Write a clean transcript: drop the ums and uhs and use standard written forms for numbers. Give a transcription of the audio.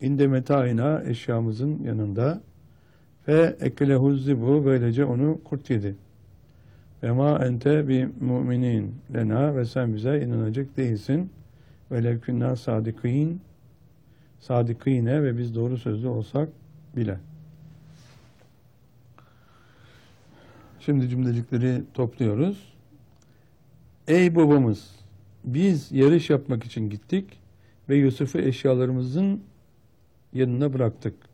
inde meta'ina eşyamızın yanında ve ekelehuzzibu böylece onu kurt yedi. Ve ma ente bi mu'minin lena ve sen bize inanacak değilsin. Ve levkünna sadikine ve biz doğru sözlü olsak bile. Şimdi cümlecikleri topluyoruz. Ey babamız, biz yarış yapmak için gittik ve Yusuf'u eşyalarımızın yanına bıraktık.